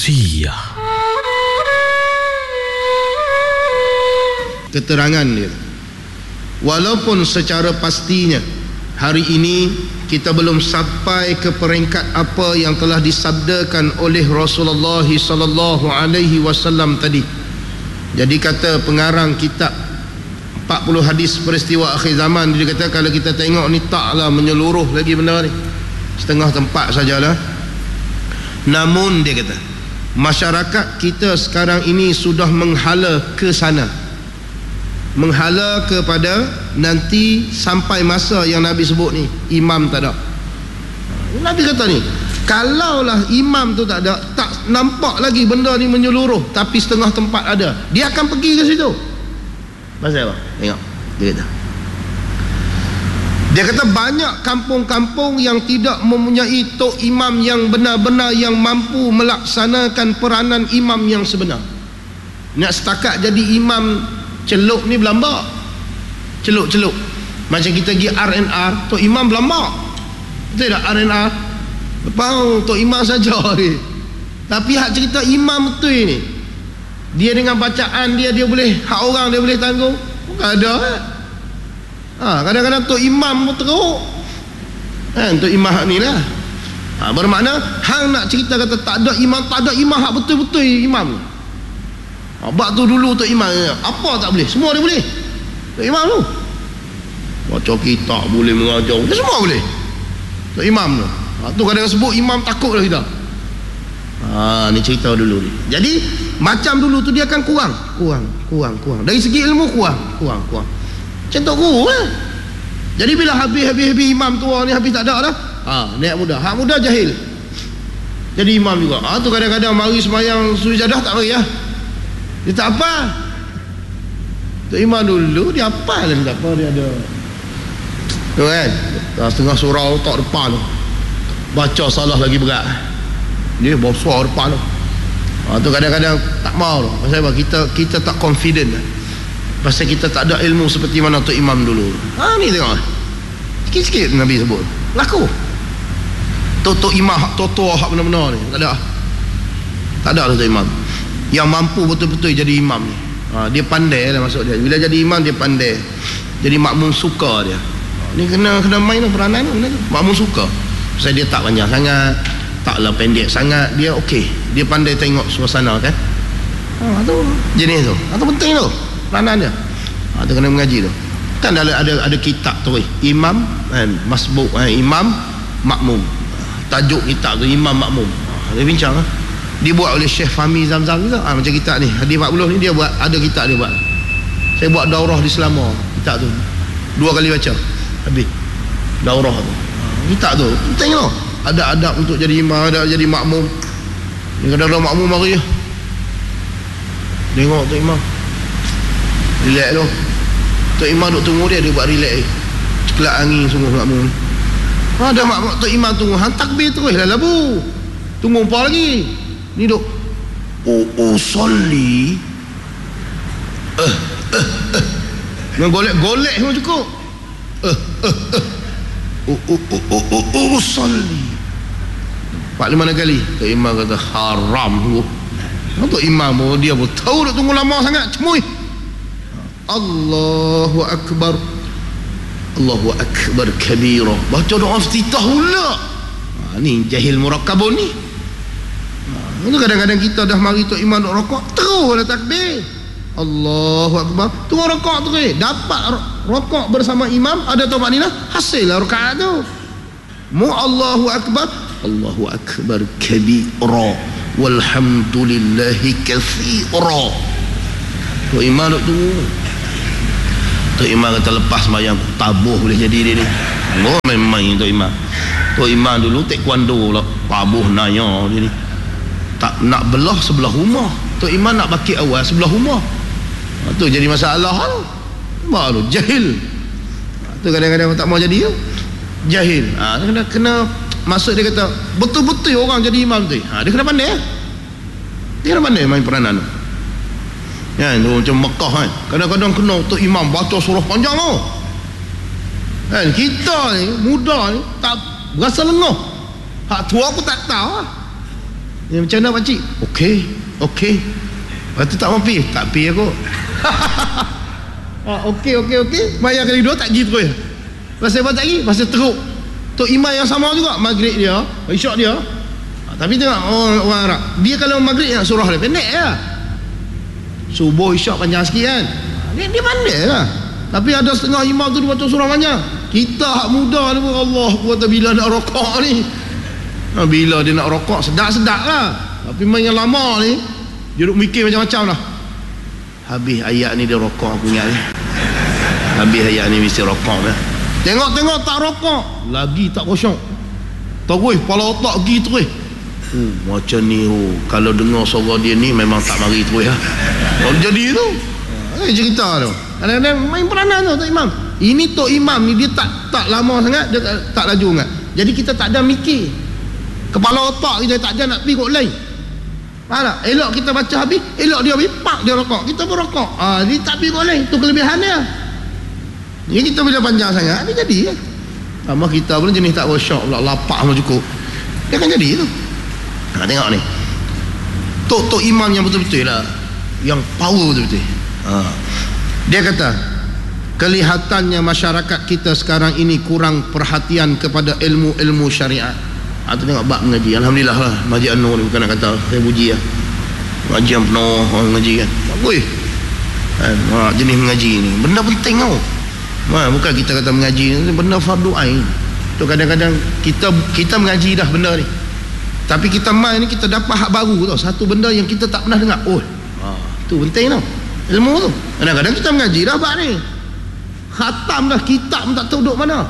Keterangan dia, walaupun secara pastinya hari ini kita belum sampai ke peringkat apa yang telah disabdakan oleh Rasulullah sallallahu alaihi wasallam tadi. Jadi kata pengarang kitab 40 hadis peristiwa akhir zaman, dia kata kalau kita tengok ni taklah menyeluruh lagi benda ni, setengah tempat sajalah. Namun dia kata masyarakat kita sekarang ini sudah menghala ke sana, menghala kepada nanti sampai masa yang Nabi sebut ni, imam tak ada. Nabi kata ni, kalaulah imam tu tak ada, tak nampak lagi benda ni menyeluruh, tapi setengah tempat ada, dia akan pergi ke situ. Pasal apa? Tengok dia kata banyak kampung-kampung yang tidak mempunyai tok imam yang benar-benar yang mampu melaksanakan peranan imam yang sebenar. Nak setakat jadi imam celup ni berlambak, celup macam kita pergi R&R, tok imam berlambak, betul tak? R&R lepas tok imam saja ni. Tapi hak cerita imam betul ni, dia dengan bacaan dia boleh, hak orang dia boleh tanggung, bukan ada kadang-kadang tok imam pun teruk tok imam hak ni lah. Bermakna hang nak cerita kata tak ada imam hak betul-betul imam. Abang tu dulu tok imam apa tak boleh, semua dia boleh. Tok imam tu baca kitab boleh, mengajar dia semua boleh. Tok imam tu tu kadang sebut imam takut lah kita. Ni cerita dulu ni. Jadi macam dulu tu dia akan kurang dari segi ilmu kurang macam tu guru lah. Jadi bila habis imam tua ni, habis tak ada dah, naik muda, hak muda jahil jadi imam juga. Tu kadang-kadang mari sembahyang sujadah tak mari lah, dia tak apa. Tu imam dulu dia apa lah, tak apa dia ada tu kan, setengah surau tak depan tu baca salah lagi berat, dia bawa suara depan tu. Tu kadang-kadang tak mau tu. Pasal apa? Kita tak confident lah. Pasal kita tak ada ilmu seperti mana Tok Imam dulu. Ni tengok sikit-sikit Nabi sebut laku Tok Imam hak toto hak benar-benar ni tak ada Tok Imam yang mampu betul-betul jadi imam ni. Dia pandai lah maksud dia, bila jadi imam dia pandai, jadi makmum suka dia. Ni kena main lah peranan ni, makmum suka. Pasal dia tak panjang sangat, taklah pendek sangat, dia okey, dia pandai tengok suasana kan. Tu jenis tu, tu penting tu peranan dia. Tu kena mengaji tu kan, ada kitab tu imam masbuk, imam makmum, tajuk kitab tu imam makmum. Dia bincang dia buat oleh Syekh Fahmi Zamzam juga. Macam kitab ni hadis 40 ni dia buat, ada kitab dia buat. Saya buat daurah di Selangor, kitab tu 2 kali baca habis daurah tu. Kitab tu penting tu, ada adab untuk jadi imam, ada jadi makmum. Ni kadang-kadang makmum mari tengok tu imam relax tu, Tok Imam duk tunggu dia buat relax, ceklak angin sungguh makmum. Ada makmum Tok Imam tunggu, hang takbir terus lah labu, tunggu apa lagi ni duk solli golek semua cukup solli 4-5 kali. Tok Imam kata haram tu. Tok Imam dia pun tahu duk tunggu lama sangat, cemui Allahu Akbar kabira, baca doa iftitah pula. Ni jahil murakkabun ni. Itu kadang-kadang kita dah mari Tok Imam duk rokok, teruslah takbir Allahu Akbar, tunggu rokok tu dapat rokok bersama imam, ada tumakninah, hasillah rakaat tu. Allahu Akbar kabira walhamdulillahi katsira. Tok Imam duk tunggu. Tok Imam kata lepas sembahyang tabuh boleh jadi dia ni. Main Tok Imam. Tok Imam dulu taekwondo pula, tabuh naya dia ni. Tak nak belah sebelah rumah, Tok Imam nak bakit awal sebelah rumah. Tu jadi masalah tu. Baru jahil. Tu kadang-kadang tak mau jadi tu. Jahil. Kena maksud dia kata betul-betul orang jadi imam tu. Dia kena pandai. Dia kena pandai main peranan tu. Kan macam Mekah kan, kadang-kadang kena Tok Imam baca surah panjang tu kan. Kita ni muda ni tak berasa lengah, hak tua aku tak tahu Macam mana pakcik? Okey. Lepas tu tak mau pergi? Tak pergi aku. Okey. Bayar kali 2 tak pergi terus. Pasal apa tak pergi? Pasal teruk. Tok imam yang sama juga, maghrib dia, isyak dia. Tapi tengok orang Arab, dia kalau maghrib nak surah dia pendek ya. Subuh isyak panjang sikit kan. Dia pandai lah. Tapi ada setengah imam tu dia baca surah panjang. Kita hak muda ni pun Allah kata bila nak rokok ni. Bila dia nak rokok sedap-sedap lah. Tapi main yang lama ni dia duk mikir macam-macam lah. Habis ayat ni dia rokok aku ingat ni. Habis ayat ni mesti rokok lah. Tengok tak rokok, lagi tak kosong. Terus kepala otak pergi terus. Macam ni kalau dengar suara dia ni memang tak mari terus lah. Kalau jadi tu cerita tu. Kadang-kadang main peranan tu Tok Imam. Ini Tok Imam ni dia tak lama sangat, dia tak laju sangat. Jadi kita tak ada mikir. Kepala otak kita tak ada nak pergi kot lain. Faham tak? Elok kita baca habis, elok dia habis, pak dia rokok. Kita pun rokok. Dia tak pergi kot lain. Tu kelebihan dia. Jadi kita bila panjang sangat, dia jadi kan. Sama kita pun jenis tak workshop pula, lapak pun cukup. Dia akan jadi tu. Tengok ni. Tok imam yang betul-betul lah. Yang power betul-betul. Dia kata, kelihatannya masyarakat kita sekarang ini kurang perhatian kepada ilmu-ilmu syariat. Tu tengok bab mengaji. Alhamdulillah lah, Masjid An-Nur ni bukan nak kata, saya puji lah. Mengaji yang penuh orang mengaji kan. Bagus. Jenis mengaji ni benda penting tau. Bukan kita kata mengaji ni benda fardu ain. Tu kadang-kadang kita mengaji dah benda ni. Tapi kita main ni kita dapat hak baru tau. Satu benda yang kita tak pernah dengar. Tu penting tau. Ilmu tu. Kadang-kadang kita mengaji dah bab ni. Khatam dah kitab pun tak tahu duduk mana.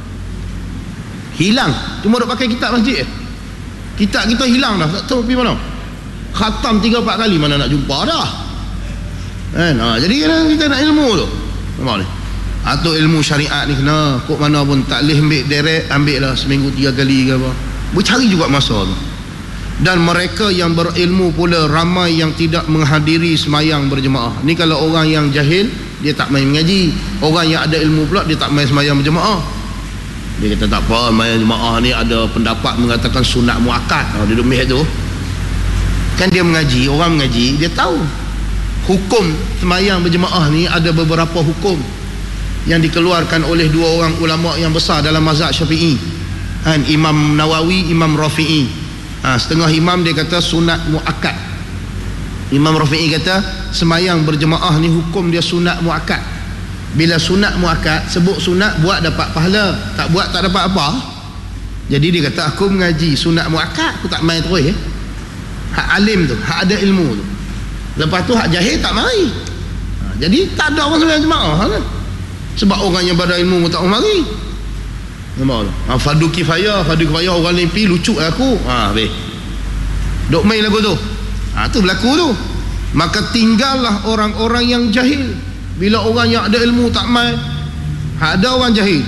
Hilang. Cuma duk pakai kitab masjid. Kitab kita hilang dah, tak tahu pergi mana. Khatam 3-4 kali mana nak jumpa dah. Kan? Jadi kita nak ilmu tu. Nampak ni. Atau ilmu syariat ni kena kok mana pun tak boleh ambil direct, ambil lah seminggu 3 kali ke apa. Bercari juga masa tu. Dan mereka yang berilmu pula ramai yang tidak menghadiri semayang berjemaah. Ni kalau orang yang jahil dia tak main mengaji. Orang yang ada ilmu pula dia tak main semayang berjemaah. Dia kata tak apa, semayang jemaah ni ada pendapat mengatakan sunat muakkad. Dia duduk meh tu. Kan dia mengaji, orang mengaji dia tahu hukum semayang berjemaah ni ada beberapa hukum yang dikeluarkan oleh 2 orang ulama yang besar dalam mazhab Syafi'i. Imam Nawawi, Imam Rafi'i. Setengah imam dia kata sunat muakkad. Imam Rafi'i kata semayang berjemaah ni hukum dia sunat muakkad. Bila sunat muakkad, sebut sunat buat dapat pahala, tak buat tak dapat apa. Jadi dia kata aku mengaji sunat muakkad, aku tak main terus hak alim tu, hak ada ilmu tu. Lepas tu hak jahil tak mari. Jadi tak ada orang semayang jemaah kan? Sebab orang yang pada ilmu tak mari. Nampak tu? Fardu kifayah orang lain pergi lucu aku. Habis. Duk main lagu tu. Tu berlaku tu. Maka tinggallah orang-orang yang jahil. Bila orang yang ada ilmu tak main, ada orang jahil.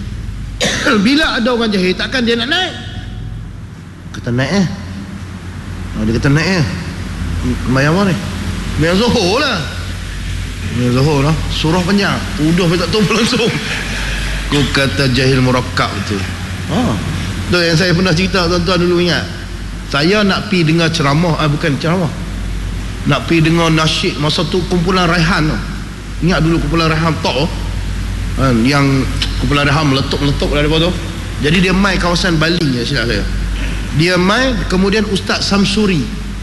Bila ada orang jahil, takkan dia nak naik? Kata naik dia kata naik Mayang apa ni? Mayang Zuhur lah. Mayang Zuhur lah. Surah panjang. Udah tak tahu langsung. Aku kata jahil murakkab betul. Tu yang saya pernah cerita, tuan-tuan dulu ingat. Saya nak pi dengar ceramah, bukan ceramah. Nak pi dengar nasyid masa tu kumpulan Raihan tu. Ingat dulu kumpulan Raihan tok yang kumpulan Raihan meletup-meletup daripada tu. Jadi dia mai kawasan Baling ya, silap saya. Dia mai, kemudian Ustaz Samsuri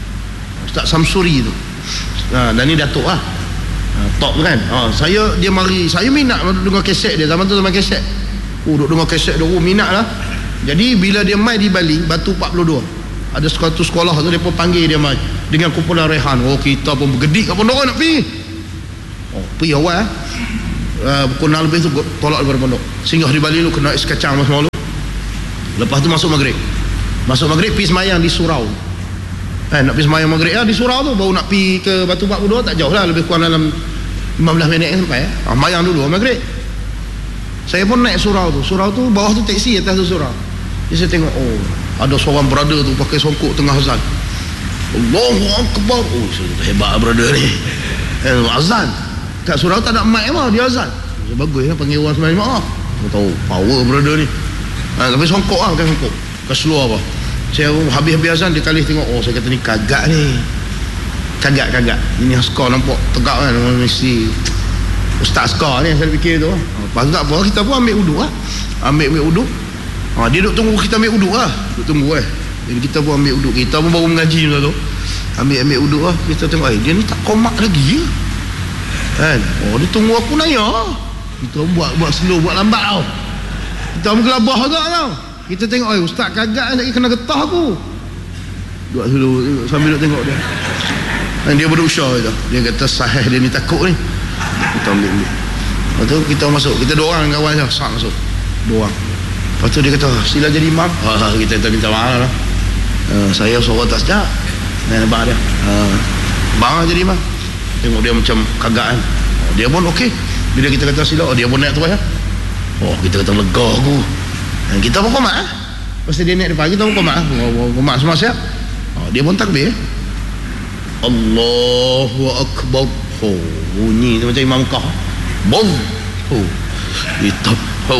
tu. Dan ni datuk lah. Top tu kan. Dia mari, saya minat dengar kaset dia. Zaman tu zaman kaset. Duk dengar kaset dia, minat lah. Jadi bila dia mai di Bali, Batu 42, ada satu sekolah tu, dia pun panggil dia mai dengan kumpulan Rehan. Kita pun bergedik kat pondok nak pergi. Pergi awal pukul 6 lebih tu tolak daripada pondok. Singgah di Bali tu kena es kacang masa malu. Lepas tu masuk maghrib pergi semayang di surau. Nak pergi semayang maghrib di surau tu, baru nak pergi ke Batu 42, tak jauh lah, lebih kurang dalam 15 minit sampai. Semayang dulu maghrib. Saya pun naik surau tu bawah tu teksi, atas tu surau. Jadi saya tengok, ada seorang brother tu pakai songkok tengah azan. Allahu Akbar. Hebat brother ni. Azan kat surau tak ada mic apa, dia azan. Bagus lah panggil orang sembahyang jemaah. Tahu power brother ni. Tapi songkok lah, bukan songkok, keseluar apa. Saya habis-habis azan dia kali tengok, oh saya kata ni kagak ni. Kagak. Ini askar nampak tegak kan, mesti ustaz askar ni saya fikir tu. Lepas tu tak apa, kita pun ambil uduk lah. Ambil uduk. Dia duk tunggu kita ambil uduk lah. Duk tunggu Jadi kita pun ambil uduk. Kita pun baru mengaji tu. Ambil uduk lah. Kita tengok, dia ni tak komak lagi ya. Kan? Dia tunggu aku naya. Kita buat slow, buat lambat tau. Kita pun gelabah agak tau. Kita tengok, ustaz kagak lagi kena getah aku. Buat slow sambil duk tengok dia. Dan dia berusaha je. Dia kata sahih dia ni takut ni. Kita ambil. Lepas tu kita masuk. Kita 2 orang kawan je. Sak masuk 2 orang. Lepas tu dia kata sila jadi imam. Kita minta maaf lah. Saya suara tak sedap. Dan abang dia bang jadi imam. Tengok dia macam kagak kan. Dia pun okey. Bila kita kata sila, dia pun naik terus ya. Kita kata lega aku. Dan kita pun komat Lepas dia naik depan, kita pun komat Komat semua siap. Dia pun takbir. Allahu Akbar. Bunyi tu macam imam kah. Bom. Hitam.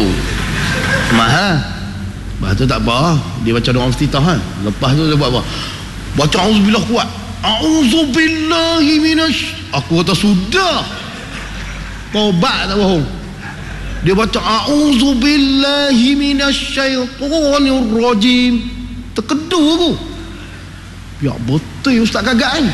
Lepas tu tak apa, dia baca doa iftitah kan. Lepas tu dia buat apa? Baca auzubillah kuat. Auzubillahi minasy. Aku kata sudah. Taubat tak bohong. Dia baca auzubillahi minasyaitonir rajim. Terkedu aku. Ya betul ustaz kagak kan.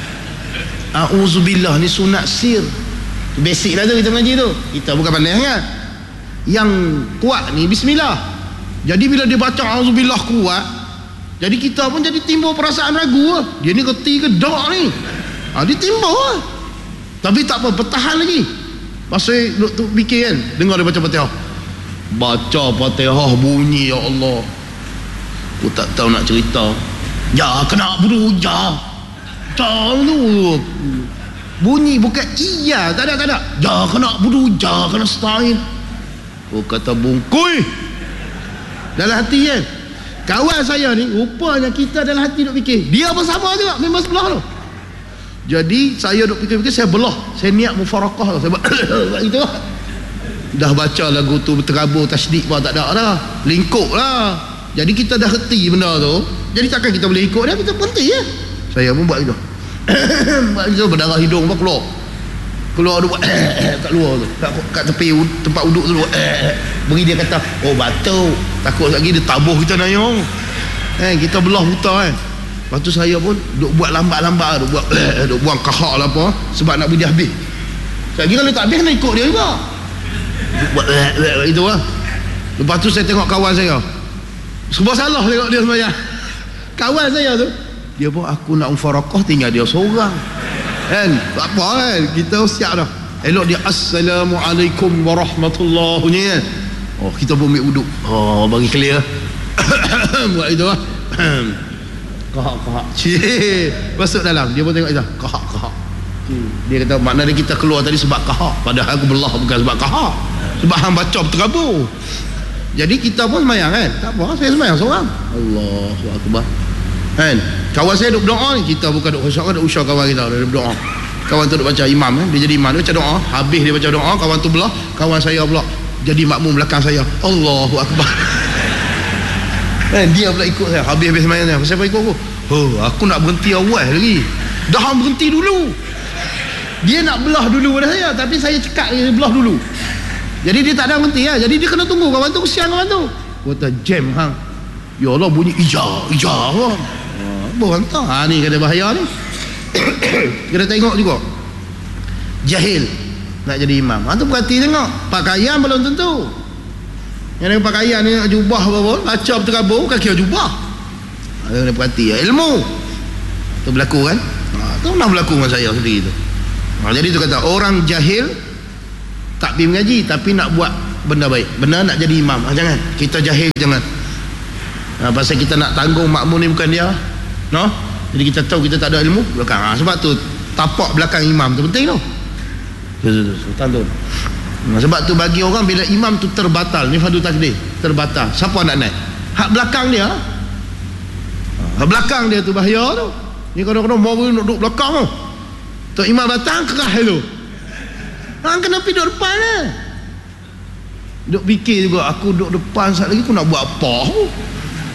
Auzubillah ni sunat sir. Basic lah tu kita mengaji tu. Kita bukan pandai sangat. Yang kuat ni bismillah. Jadi bila dia baca auzubillah kuat, jadi kita pun jadi timbul perasaan ragu lah. Dia ni reti ke dak ni. Dia timbul lah. Tapi tak apa, bertahan lagi. Pasal duk fikir kan, dengar dia baca Fatihah. Baca Fatihah bunyi, ya Allah. Aku tak tahu nak cerita. Ya kena buru ya. Tu bunyi bukan iya, tak ada. Ya kena buru ya, kena stain. Kata bungkui dalam hati kan. Kawan saya ni rupanya kita dalam hati duk fikir, dia pun sama juga, memang sebelah tu. Jadi saya duk fikir-fikir, saya belah, saya niat mufarakah, saya buat itu lah. Dah baca lagu tu terabur tasdik pun tak ada dah, lingkup lah. Jadi kita dah reti benda tu, jadi takkan kita boleh ikut dia, kita berhenti ya. Saya pun buat itu. Buat itu, berdarah hidung pun keluar duk kat luar tu, kat tepi tempat uduk tu. Beri dia kata, batuk, takut lagi dia tabuh kita nayong. Kita belah buta kan. Lepas tu saya pun duk buat lambat-lambat, duk buang kahak lah apa, sebab nak beri dia habis. Lagi kalau tak habis nak ikut dia juga. Buat itu lah. Lepas tu saya tengok kawan saya, serba salah tengok dia sebenarnya. Kawan saya tu, dia pun aku nak mufarakah, tinggal dia seorang kan. Tak apa kan, kita siap dah. Elok dia assalamualaikum warahmatullahi kan. Kita pun ambil uduk, bagi clear. Buat itu lah. Kahak. Masuk dalam, dia pun tengok itu. Kahak. Dia kata makna dia kita keluar tadi sebab kahak. Padahal aku belah bukan sebab kahak, sebab hang baca terabur. Jadi kita pun semayang kan. Tak apa, saya semayang seorang. Allahu Akbar kan. Kawan saya duk berdoa ni, kita bukan duk khusyuk kan, duk usah kawan kita, dia berdoa. Kawan tu duk baca imam kan, dia jadi imam, dia baca doa. Habis dia baca doa, kawan tu belah, kawan saya pula jadi makmum belakang saya. Allahu Akbar. Dia pula ikut saya. Habis semayang saya. Siapa ikut aku? Aku nak berhenti awal lagi. Dah berhenti dulu. Dia nak belah dulu pada saya, tapi saya cekak dia belah dulu. Jadi dia tak ada berhenti lah. Jadi dia kena tunggu kawan tu, kesian kawan tu. Kata jam hang. Ya Allah, bunyi ijah lah. Berhantar. Ni kena bahaya ni. Kena tengok juga. Jahil nak jadi imam. Tu perhati tengok. Pakaian belum tentu. Yang ada pakaian ni jubah apa-apa, baca terabur kaki jubah. Kena perhati ya. Ilmu tu berlaku kan. Tu pernah berlaku dengan saya sendiri tu. Jadi tu kata orang jahil tak pergi mengaji tapi nak buat benda baik, benda nak jadi imam. Jangan, kita jahil jangan. Pasal kita nak tanggung makmum ni bukan dia, no? Jadi kita tahu kita tak ada ilmu belakang. Sebab tu tapak belakang imam tu penting tu. Sultan tu. Sebab tu bagi orang bila imam tu terbatal, ni fardu takdir, terbatal, siapa nak naik? Hak belakang dia. Hak belakang dia tu bahaya tu. Ni kadang-kadang mau duduk belakang tu. Tok imam datang kerah tu. Hang kena pergi duduk depan lah. Duk fikir juga, aku duduk depan saat lagi aku nak buat apa?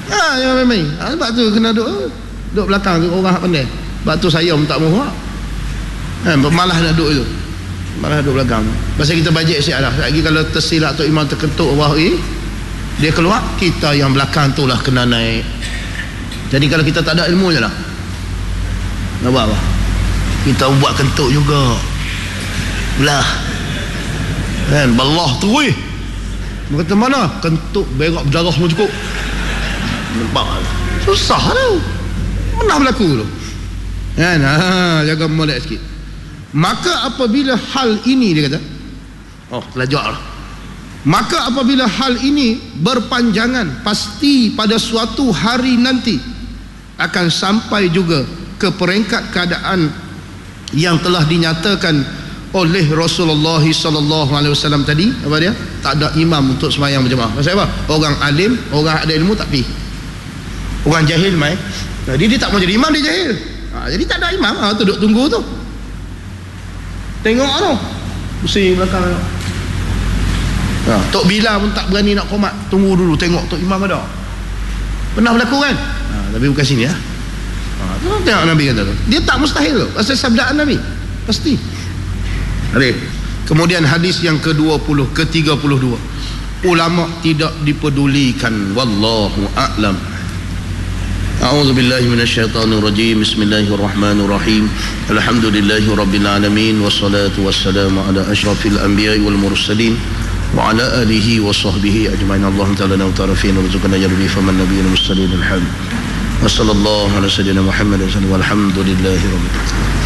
Jangan main-main. Sebab tu kena duduk belakang tu orang pandai. Sebab tu saya pun tak mahu. Malas nak duduk itu. Malas duduk belakang. Pasal kita bajet siap dah. Lagi kalau tersilap Tok Imam terkentuk bawah dia keluar, kita yang belakang tu lah kena naik. Jadi kalau kita tak ada ilmu je lah, nak buat apa? Kita buat kentuk juga belah kan, belah tu berkata mana kentuk berak berdarah semua cukup. Nampak susah tu, pernah berlaku tu kan. Jaga molek sikit. Maka apabila hal ini, dia kata, pelajar lah, maka apabila hal ini berpanjangan, pasti pada suatu hari nanti akan sampai juga ke peringkat keadaan yang telah dinyatakan oleh Rasulullah SAW tadi. Apa dia? Tak ada imam untuk sembahyang berjemaah. Pasal apa? Orang alim, orang ada ilmu tak pergi. Orang jahil mai. Jadi dia tak mau jadi imam, dia jahil. Jadi tak ada imam. Tu duduk tunggu tu. Tengok tu. Pusing belakang. Tok Bilal pun tak berani nak qomat. Tunggu dulu tengok Tok Imam ada. Pernah berlaku kan? Tapi bukan sini tengok Nabi kata tu. Dia tak mustahil tu. Pasal sabdaan Nabi. Pasti. Kemudian hadis yang ke-32. Ulama tidak dipedulikan. Wallahu a'lam. A'udzu billahi minasyaitonir rajim. Bismillahirrahmanirrahim. Alhamdulillahi rabbil alamin wassalatu wassalamu ala asyrafil anbiya'i wal mursalin wa ala alihi wa sahbihi ajma'in. Allahumma ta'ala wa ta'rafin warzuqna ya rabbi faman nabiyul mursalin alhamd wa sallallahu ala sayyidina Muhammad walhamdulillahi rabbil alamin.